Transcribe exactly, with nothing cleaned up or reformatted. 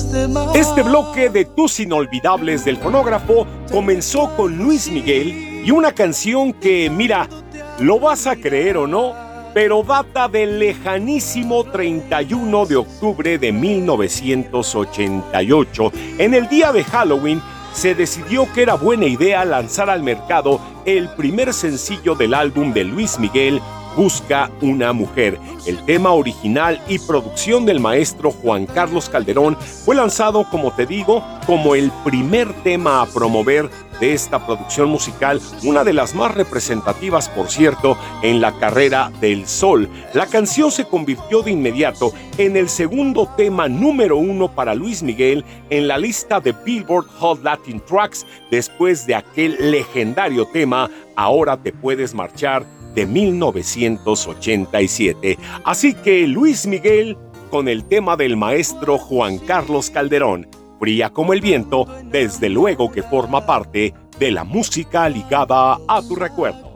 Este bloque de tus inolvidables del fonógrafo comenzó con Luis Miguel y una canción que, mira, lo vas a creer o no, pero data del lejanísimo treinta y uno de octubre de mil novecientos ochenta y ocho. En el día de Halloween se decidió que era buena idea lanzar al mercado el primer sencillo del álbum de Luis Miguel, Busca una mujer. El tema original y producción del maestro Juan Carlos Calderón fue lanzado, como te digo, como el primer tema a promover de esta producción musical, una de las más representativas, por cierto, en la carrera del Sol. La canción se convirtió de inmediato en el segundo tema número uno para Luis Miguel en la lista de Billboard Hot Latin Tracks, después de aquel legendario tema Ahora te puedes marchar, de mil novecientos ochenta y siete. Así que Luis Miguel con el tema del maestro Juan Carlos Calderón, Fría como el viento, desde luego que forma parte de la música ligada a tu recuerdo.